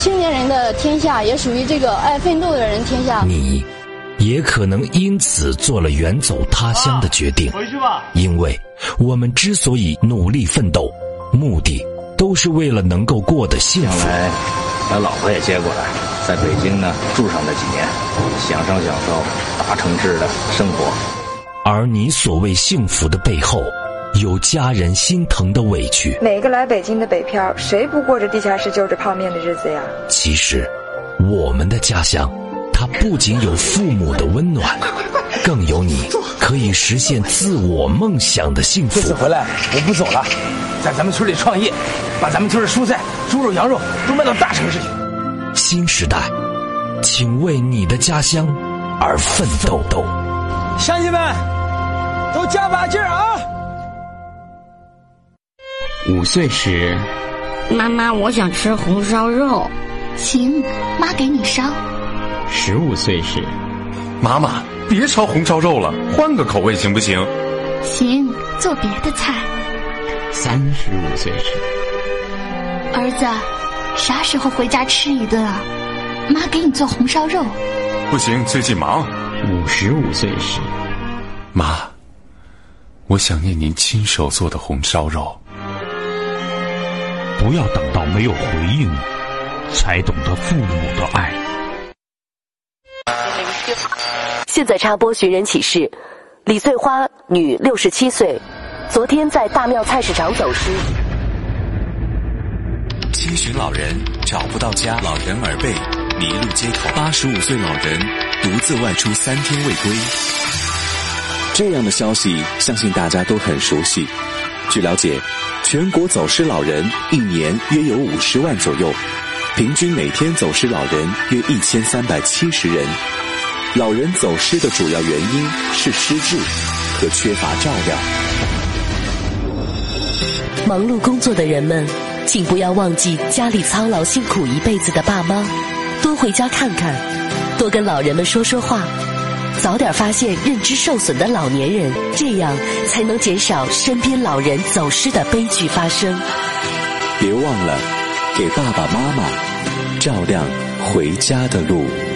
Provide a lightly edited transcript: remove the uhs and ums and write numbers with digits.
青年人的天下，也属于这个爱奋斗的人天下。 你也可能因此做了远走他乡的决定， 回去吧。 因为我们之所以努力奋斗，目的都是为了能够过得幸福。 将来把老婆也接过来，在北京呢住上这几年，享受大城市的生活。 而你所谓幸福的背后，有家人心疼的委屈。 每个来北京的北漂，谁不过着地下室就着泡面的日子呀？ 其实我们的家乡，它不仅有父母的温暖，更有你可以实现自我梦想的幸福。 这次回来我不走了，在咱们村里创业，把咱们村的蔬菜、猪肉、羊肉都卖到大城市去。 新时代，请为你的家乡而奋斗。 乡亲们，都加把劲儿啊 ！5岁时， 妈妈，我想吃红烧肉。 行，妈给你烧。 15岁时， 妈妈，别烧红烧肉了，换个口味行不行？ 行，做别的菜。 35岁时， 儿子，啥时候回家吃一顿啊？妈给你做红烧肉。 不行，最近忙。 55岁时， 妈，我想念您亲手做的红烧肉。 不要等到没有回应，才懂得父母的爱。 现在插播寻人启事：李翠花，女，67岁，昨天在大庙菜市场走失。 七旬老人找不到家，老人耳背，迷路街头。85岁老人独自外出3天未归。 这样的消息，相信大家都很熟悉。据了解，全国走失老人一年约有50万左右，平均每天走失老人约1370人。老人走失的主要原因是失智和缺乏照料。 忙碌工作的人们，请不要忘记家里操劳辛苦一辈子的爸妈，多回家看看，多跟老人们说说话，早点发现认知受损的老年人，这样才能减少身边老人走失的悲剧发生。 别忘了给爸爸妈妈照亮回家的路。